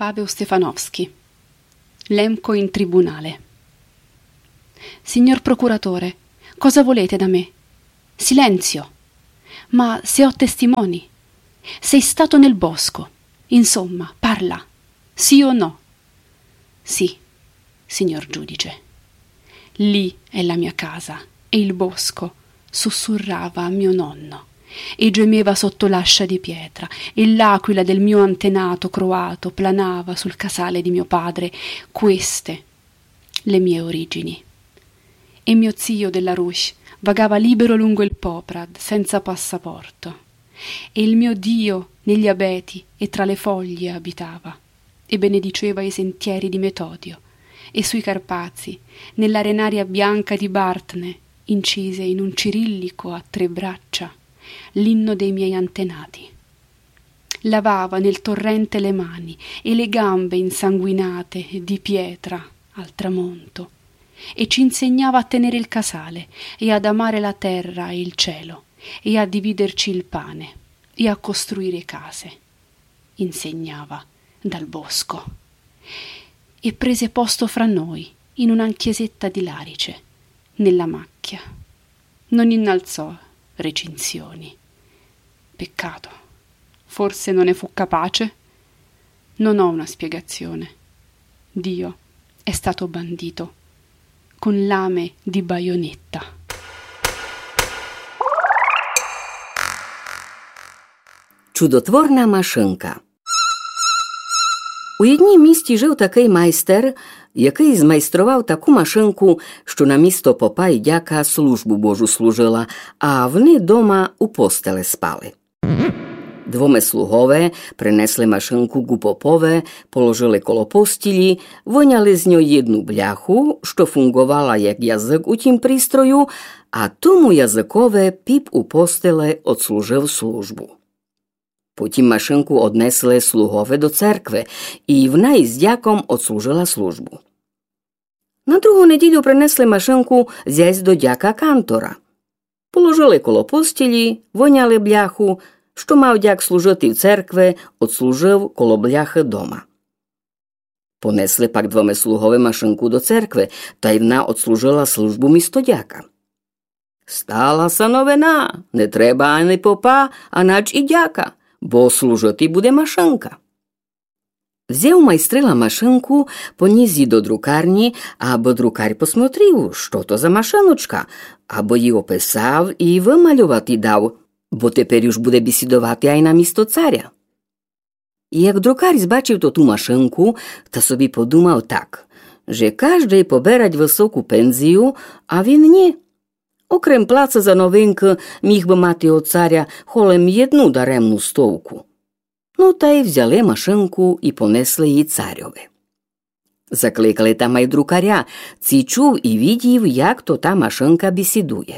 Paweł Stefanowski. Lemco in tribunale. Signor procuratore, cosa volete da me? Silenzio! Ma se ho testimoni. Sei stato nel bosco. Insomma, parla. Sì o no? Sì, signor giudice. Lì è la mia casa e il bosco sussurrava a mio nonno e gemeva sotto l'ascia di pietra e l'aquila del mio antenato croato planava sul casale di mio padre. Queste le mie origini. E mio zio della Ruscia vagava libero lungo il Poprad senza passaporto e il mio Dio negli abeti e tra le foglie abitava e benediceva i sentieri di Metodio e sui Carpazi nell'arenaria bianca di Bartne incise in un cirillico a 3 braccia l'inno dei miei antenati. Lavava nel torrente le mani e le gambe insanguinate di pietra al tramonto e ci insegnava a tenere il casale e ad amare la terra e il cielo e a dividerci il pane e a costruire case. Insegnava dal bosco e prese posto fra noi in una chiesetta di Larice nella macchia. Non innalzò recinzioni. Peccato. Forse non ne fu capace? Non ho una spiegazione. Dio è stato bandito con lame di baionetta. Чудотворна машинка. У однім місті жив такий майстер, який змайстрував таку машинку, що на місто попа й дяка службу Божу служила, а вони дома у постелі спали. Двоме слугове принесли машинку ку попове, положили коло постілі, виняли з нього одну бляху, що фунгувала як язик у тім пристрою, а тому язикове піп у постелі отслужив службу. Потім машинку однесли слугове до церкви, і вона із дяком отслужила службу. На другу неділю принесли машинку зязь до дяка кантора. Положили коло постілі, воняли бляху, що мав дяк служити в церкви, отслужив коло бляхи дома. Понесли пак двоме слугове машинку до церкви, та й вона отслужила службу місто дяка. Сталася новина, не треба ані попа, а нач і дяка, бо служити буде машинка. Взяв майстрила машинку, поніс її до друкарні, аби друкар посмотрів, що то за машиночка, аби її описав і вималювати дав, бо тепер уж буде бесідувати ай на місто царя. І як друкар збачив то ту машинку, та собі подумав так, що кожний поберать високу пензію, а він ні. Окрім плаца за новинки, міг би мати от царя холем одну даремну стовку. Ну, та й взяли машинку і понесли її царьові. Закликали там й друкаря, ці чув і відів, як то та машинка бесідує.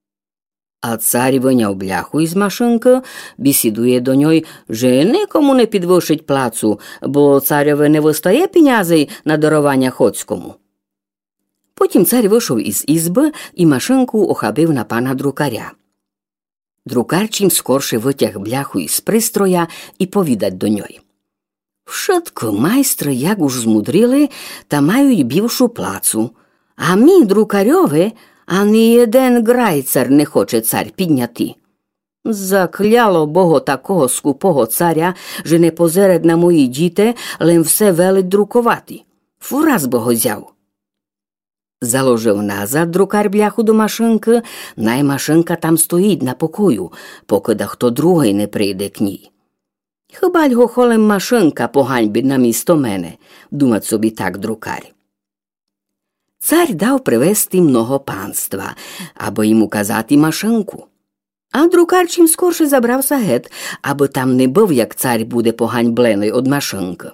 А цар виняв бляху із машинки, бесідує до ньої, що нікому не підвищить плацу, бо цареві не вистає пенязей на дарування хоцькому. Потім цар вийшов із ізби і машинку охабив на пана друкаря. Друкар чим скорше витяг бляху із пристроя і повідать до ньої. Všetko майстри, як уж змудрили, та мають більшу плацу, а мій друкарьові ані один грайцар не хоче цар підняти. Закляло Бого такого скупого царя, що не позеред на мої діти, лем все велить друкувати. Фураз Бого зяв. Заложив назад друкар бляху до машинки, най машинка там стоїть на покою, поки да хто другий не прийде к ній. Хіба його холем машинка поганьбить на місто мене, думать собі так друкар. Цар дав привезти много панства, аби йому казати машинку. А друкар чим скорше забрався гет, аби там не був, як цар буде поганьблений од машинки.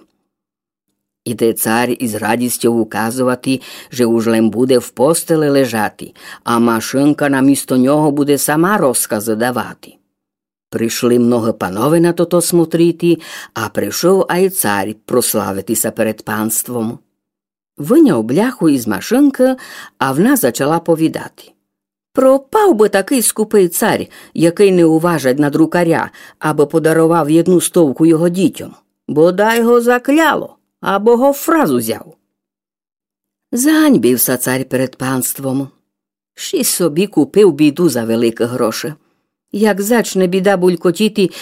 Іде цар із радістю указувати, що уж лем буде в постелі лежати, а машинка на місто нього буде сама розкази давати. Прийшли много панове на то смотрити, а прийшов ай цар прославитися перед панством. Виняв бляху із машинки, а вона почала повідати. Пропав би такий скупий цар, який не уважать на друкаря, аби подарував одну стовку його дітям. Бодай його закляло, або го фразу зяв. Заганьбився цар перед панством. Ще собі купив біду за великі гроші. Як зачне біда булькотіти,